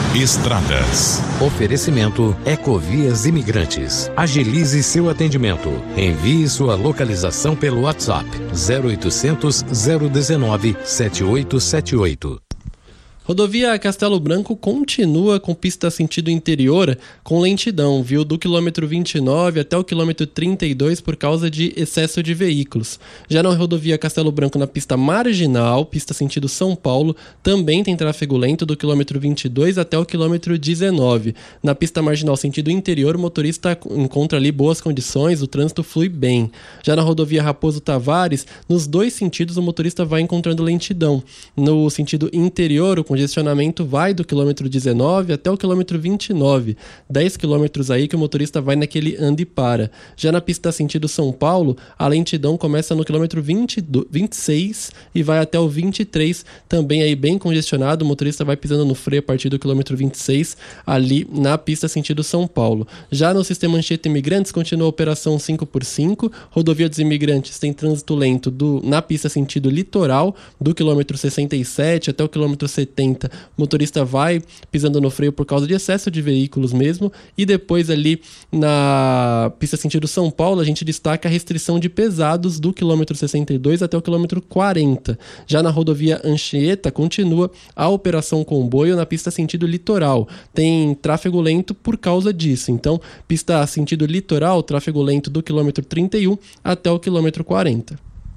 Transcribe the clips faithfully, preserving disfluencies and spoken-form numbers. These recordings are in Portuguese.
Estradas. Oferecimento Ecovias Imigrantes. Agilize seu atendimento. Envie sua localização pelo WhatsApp zero oitocentos, zero um nove, sete oito sete oito. Rodovia Castelo Branco continua com pista sentido interior com lentidão, viu? Do quilômetro vinte e nove até o quilômetro trinta e dois por causa de excesso de veículos. Já na rodovia Castelo Branco, na pista marginal, pista sentido São Paulo, também tem tráfego lento do quilômetro vinte e dois até o quilômetro dezenove. Na pista marginal sentido interior, o motorista encontra ali boas condições, o trânsito flui bem. Já na rodovia Raposo Tavares, nos dois sentidos o motorista vai encontrando lentidão. No sentido interior, o congestionamento vai do quilômetro dezenove até o quilômetro vinte e nove, dez quilômetros aí que o motorista vai naquele anda e para. Já na pista sentido São Paulo, a lentidão começa no quilômetro vinte, vinte e seis e vai até o vinte e três, também aí bem congestionado, o motorista vai pisando no freio a partir do quilômetro vinte e seis, ali na pista sentido São Paulo. Já no sistema Anchieta Imigrantes, continua a operação cinco por cinco, rodovia dos imigrantes tem trânsito lento do, na pista sentido litoral, do quilômetro sessenta e sete até o quilômetro setenta. O motorista vai pisando no freio por causa de excesso de veículos mesmo, e depois ali na pista sentido São Paulo a gente destaca a restrição de pesados do quilômetro sessenta e dois até o quilômetro quarenta. Já na rodovia Anchieta continua a operação comboio na pista sentido litoral, tem tráfego lento por causa disso, então pista sentido litoral, tráfego lento do quilômetro trinta e um até o quilômetro quarenta.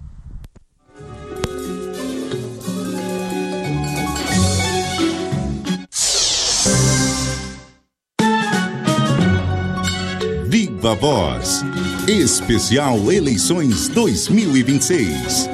Viva Voz, especial Eleições dois mil e vinte e seis.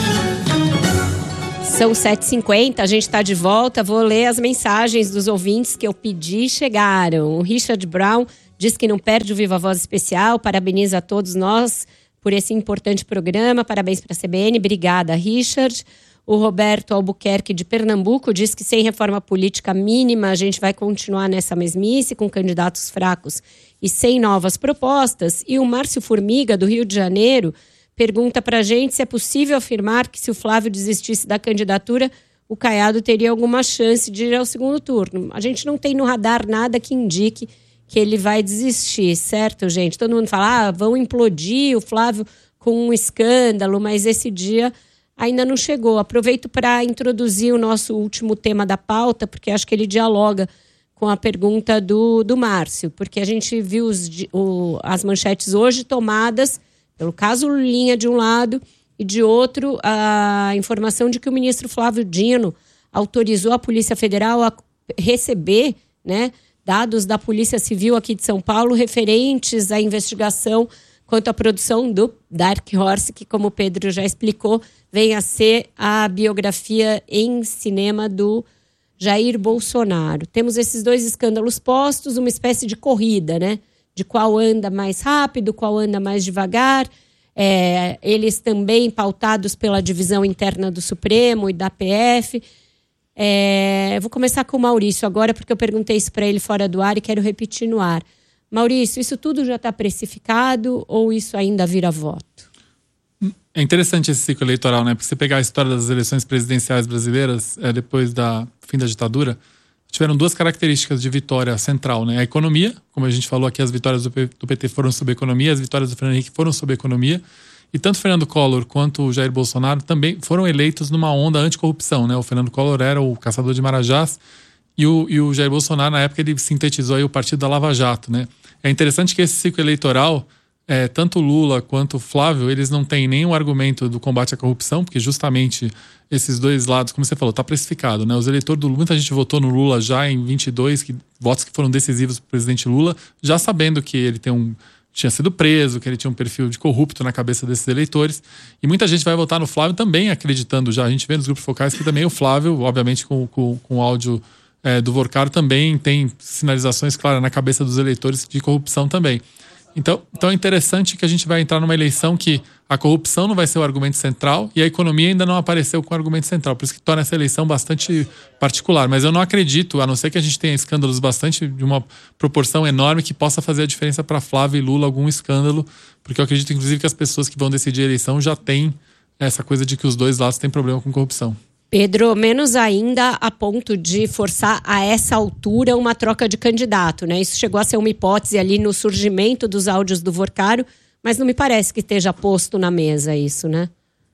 São sete e cinquenta, a gente está de volta. Vou ler as mensagens dos ouvintes que eu pedi, chegaram. O Richard Brown diz que não perde o Viva Voz especial, parabeniza a todos nós por esse importante programa, parabéns para a C B N, obrigada, Richard. O Roberto Albuquerque de Pernambuco diz que sem reforma política mínima a gente vai continuar nessa mesmice com candidatos fracos e sem novas propostas. E o Márcio Formiga, do Rio de Janeiro, pergunta para a gente se é possível afirmar que se o Flávio desistisse da candidatura, o Caiado teria alguma chance de ir ao segundo turno. A gente não tem no radar nada que indique que ele vai desistir, certo, gente? Todo mundo fala, ah, vão implodir o Flávio com um escândalo, mas esse dia ainda não chegou. Aproveito para introduzir o nosso último tema da pauta, porque acho que ele dialoga com a pergunta do, do Márcio, porque a gente viu os, o, as manchetes hoje tomadas pelo caso Lulinha de um lado e de outro a informação de que o ministro Flávio Dino autorizou a Polícia Federal a receber, né, dados da Polícia Civil aqui de São Paulo referentes à investigação quanto à produção do Dark Horse, que, como o Pedro já explicou, vem a ser a biografia em cinema do Jair Bolsonaro. Temos esses dois escândalos postos, uma espécie de corrida, né? De qual anda mais rápido, qual anda mais devagar. É, eles também pautados pela divisão interna do Supremo e da P F. É, eu vou começar com o Maurício agora, porque eu perguntei isso para ele fora do ar e quero repetir no ar. Maurício, isso tudo já está precificado ou isso ainda vira voto? É interessante esse ciclo eleitoral, né? Porque você pegar a história das eleições presidenciais brasileiras, é, depois da fim da ditadura, tiveram duas características de vitória central, né? A economia, como a gente falou aqui, as vitórias do P T foram sobre economia, as vitórias do Fernando Henrique foram sobre economia, e tanto Fernando Collor quanto o Jair Bolsonaro também foram eleitos numa onda anticorrupção, né? O Fernando Collor era o caçador de marajás, e o, e o Jair Bolsonaro, na época, ele sintetizou aí o partido da Lava Jato, né? É interessante que esse ciclo eleitoral, é, tanto Lula quanto Flávio, eles não têm nenhum argumento do combate à corrupção, porque justamente esses dois lados, como você falou, está precificado, né? Os eleitores do Lula, muita gente votou no Lula já em vinte e dois, que, votos que foram decisivos para o presidente Lula, já sabendo que ele tem um, tinha sido preso, que ele tinha um perfil de corrupto na cabeça desses eleitores. E muita gente vai votar no Flávio também acreditando já. A gente vê nos grupos focais que também o Flávio, obviamente com, com, com o áudio é, do Vorcaro, também tem sinalizações claras na cabeça dos eleitores de corrupção também. Então, então é interessante que a gente vai entrar numa eleição que a corrupção não vai ser o argumento central e a economia ainda não apareceu com o argumento central. Por isso que torna essa eleição bastante particular. Mas eu não acredito, a não ser que a gente tenha escândalos bastante de uma proporção enorme que possa fazer a diferença para Flávio e Lula, algum escândalo, porque eu acredito, inclusive, que as pessoas que vão decidir a eleição já têm essa coisa de que os dois lados têm problema com corrupção. Pedro, menos ainda a ponto de forçar a essa altura uma troca de candidato, né? Isso chegou a ser uma hipótese ali no surgimento dos áudios do Vorcaro, mas não me parece que esteja posto na mesa isso, né?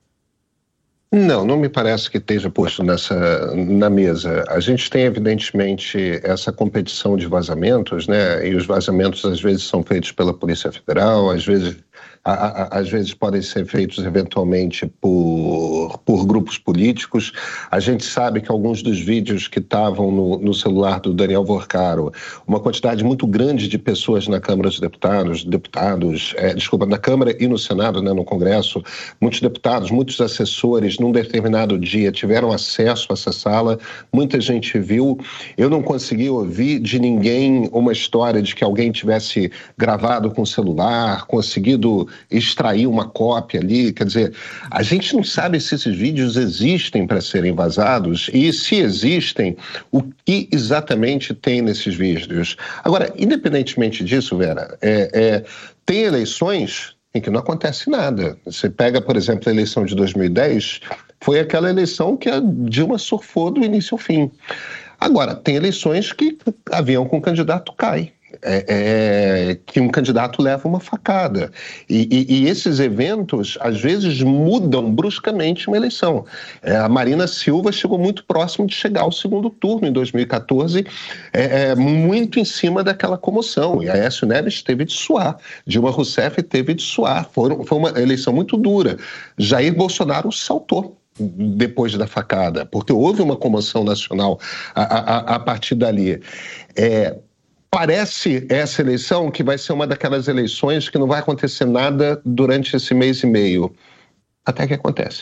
Não, não me parece que esteja posto nessa, na mesa. A gente tem, evidentemente, essa competição de vazamentos, né? E os vazamentos, às vezes, são feitos pela Polícia Federal, às vezes, a, a, às vezes podem ser feitos, eventualmente, por, por grupos políticos. A gente sabe que alguns dos vídeos que estavam no, no celular do Daniel Vorcaro, uma quantidade muito grande de pessoas na Câmara dos Deputados, deputados, é, desculpa, na Câmara e no Senado, né, no Congresso, muitos deputados, muitos assessores, num determinado dia, tiveram acesso a essa sala, muita gente viu. Eu não consegui ouvir de ninguém uma história de que alguém tivesse gravado com o celular, conseguido extrair uma cópia ali. Quer dizer, a gente não sabe se esses vídeos existem para serem vazados e, se existem, o que exatamente tem nesses vídeos. Agora, independentemente disso, Vera, é, é, tem eleições em que não acontece nada. Você pega, por exemplo, a eleição de dois mil e dez, foi aquela eleição que a Dilma surfou do início ao fim. Agora, tem eleições que avião com candidato cai. É, é, que um candidato leva uma facada. E, e, e esses eventos, às vezes, mudam bruscamente uma eleição. É, a Marina Silva chegou muito próximo de chegar ao segundo turno em dois mil e quatorze, é, é, muito em cima daquela comoção. E Aécio Neves teve de suar, Dilma Rousseff teve de suar. Foi, foi uma eleição muito dura. Jair Bolsonaro saltou depois da facada, porque houve uma comoção nacional a, a, a partir dali. É, Parece essa eleição que vai ser uma daquelas eleições que não vai acontecer nada durante esse mês e meio, até que acontece.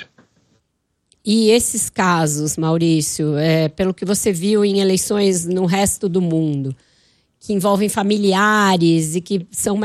E esses casos, Maurício, é, pelo que você viu em eleições no resto do mundo, que envolvem familiares e que são